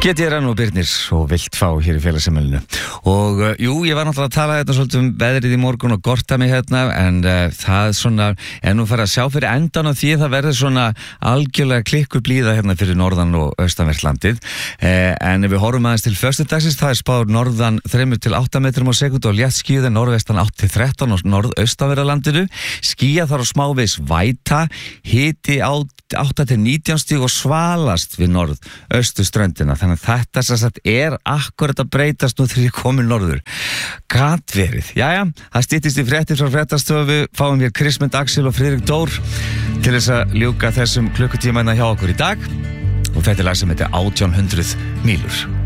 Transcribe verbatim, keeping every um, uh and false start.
Get ég rann og Birnir og vilt fá hér í félagsheimilinu. Og uh, jú, ég var náttúrulega að tala þetta svolítið um veðrið í morgun og gorta mig hérna, en uh, það svona, en nú fara að sjá fyrir endan á því það verður svona algjörlega klikku blíða hérna fyrir norðan og austanvert landið. Uh, en ef við horfum aðeins til föstudagsins, það er spáð norðan þrjú til átta metrum á sekúndu og létt skýjað en norðvestan átta til þrettán og norðaustanverða landinu. Skýjað þar á smávegis væta, hiti á átta til nítján stig og svalast við norðaustuströndina. Þannig að þetta sem sagt er akkurat að breytast nú þegar ég komin norður. Gat verið. Jæja, það styttist í fréttir frá fréttastofu. Fáum við Krismund Axel og Friðrik Dór til þess að ljúka þessum klukkutíma hjá okkur í dag. Og þetta er lag sem heitir átján hundruð mílur.